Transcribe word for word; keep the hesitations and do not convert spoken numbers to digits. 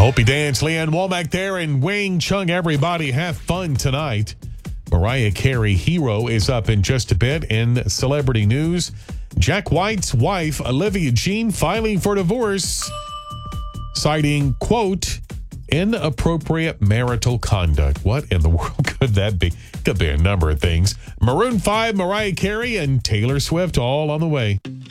hope you dance. Leanne Womack there and Wing Chung. Everybody have fun tonight. Mariah Carey, Hero, is up in just a bit. In celebrity news, Jack White's wife, Olivia Jean, filing for divorce, citing, quote, inappropriate marital conduct. What in the world could that be? Could be a number of things. Maroon five, Mariah Carey, and Taylor Swift all on the way.